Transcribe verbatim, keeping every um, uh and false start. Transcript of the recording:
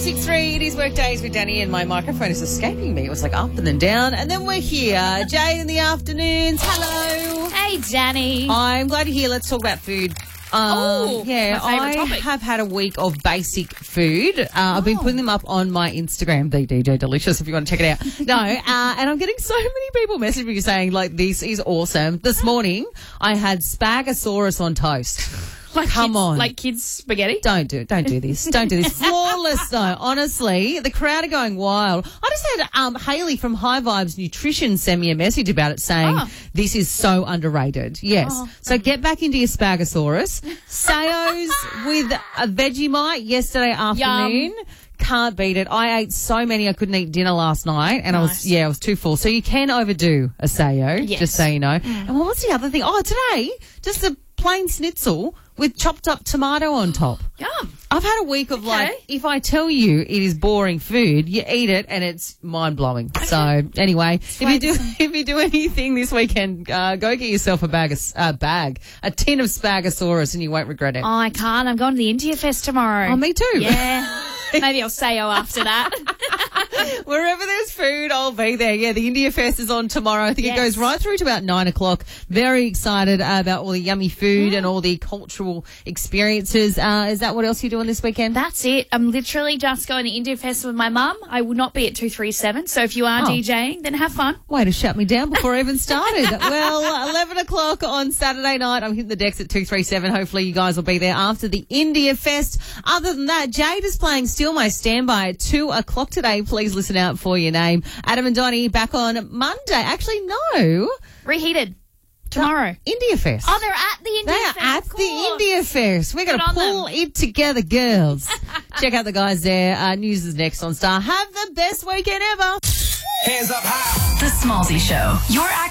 six three, it is Workdays with Danny, and my microphone is escaping me. It was like up and then down, and then we're here. Jay in the afternoons, hello. Hey, Danny. I'm glad you're here. Let's talk about food. Um, Oh, yeah, my favourite I topic. have had a week of basic food. Uh, I've been putting them up on my Instagram, the D J Delicious, if you want to check it out. No, uh, and I'm getting so many people messaging me saying, like, this is awesome. This morning, I had Spagasaurus on toast. Like Come kids, on. Like kids spaghetti? Don't do it. Don't do this. Don't do this. Flawless, though. Honestly, the crowd are going wild. I just had um, Hayley from High Vibes Nutrition send me a message about it saying Oh. this is so underrated. Yes. Oh. So get back into your Spagasaurus. Sayos with a Vegemite yesterday afternoon. Can't beat it. I ate so many I couldn't eat dinner last night, and I was Nice. yeah, I was too full. So you can overdo a Sayo, Yes. just so you know. And what was the other thing? Oh, today just a plain schnitzel with chopped up tomato on top. Yum. I've had a week of like, Okay. if I tell you it is boring food, you eat it and it's mind blowing. So anyway, if you do if you do anything this weekend, uh, go get yourself a bag of uh, bag, a tin of Spagasaurus, and you won't regret it. Oh, I can't. I'm going to the India Fest tomorrow. Oh, me too. Yeah. Maybe I'll say oh after that. Wherever there's food, I'll be there. Yeah, the India Fest is on tomorrow. I think Yes. it goes right through to about nine o'clock. Very excited uh, about all the yummy food and all the cultural experiences. Uh, is that what else you're doing this weekend? That's it. I'm literally just going to India Fest with my mum. I will not be at two three seven. So if you are Oh. DJing, then have fun. Way to shut me down before I even started. Well, eleven o'clock on Saturday night. I'm hitting the decks at two three seven. Hopefully you guys will be there after the India Fest. Other than that, Jade is playing Still My Standby at two o'clock today. Please listen out for your name. Adam and Donnie back on Monday. Actually, no. Reheated. Tomorrow. India Fest. Oh, they're at the India They are Fest. at of the course. India Fest. We're going Good to on pull them. it together, girls. Check out the guys there. Uh, news is next on Star. Have the best weekend ever. Hands up high. The Smallsy Show. Your